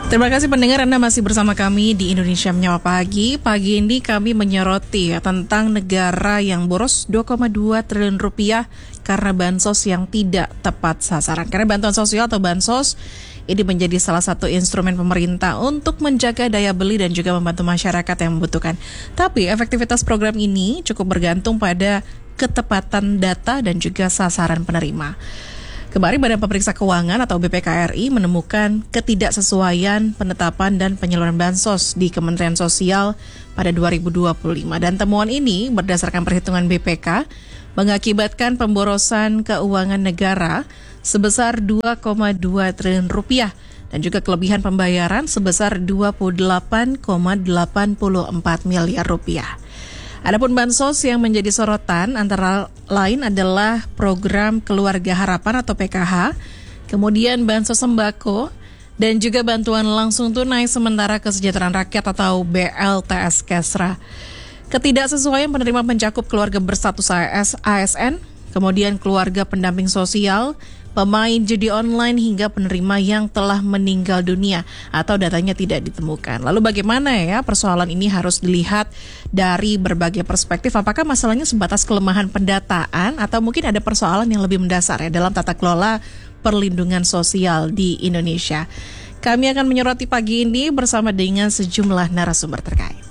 Terima kasih pendengar, Anda masih bersama kami di Indonesia Menyapa Pagi. Pagi ini kami menyoroti tentang negara yang boros 2,2 triliun rupiah karena bansos yang tidak tepat sasaran. Karena bantuan sosial atau bansos ini menjadi salah satu instrumen pemerintah untuk menjaga daya beli dan juga membantu masyarakat yang membutuhkan. Tapi efektivitas program ini cukup bergantung pada ketepatan data dan juga sasaran penerima. Kemarin Badan Pemeriksa Keuangan atau BPK RI menemukan ketidaksesuaian penetapan dan penyaluran bansos di Kementerian Sosial pada 2025. Dan temuan ini berdasarkan perhitungan BPK mengakibatkan pemborosan keuangan negara sebesar 2,2 triliun rupiah dan juga kelebihan pembayaran sebesar 28,84 miliar rupiah. Adapun bansos yang menjadi sorotan antara lain adalah program Keluarga Harapan atau PKH, kemudian bansos sembako, dan juga bantuan langsung tunai sementara kesejahteraan rakyat atau BLTS Kesra. Ketidaksesuaian penerima mencakup keluarga berstatus ASN, kemudian keluarga pendamping sosial, pemain judi online hingga penerima yang telah meninggal dunia atau datanya tidak ditemukan. Lalu bagaimana ya persoalan ini harus dilihat dari berbagai perspektif. Apakah masalahnya sebatas kelemahan pendataan atau mungkin ada persoalan yang lebih mendasar ya dalam tata kelola perlindungan sosial di Indonesia? Kami akan menyoroti pagi ini bersama dengan sejumlah narasumber terkait.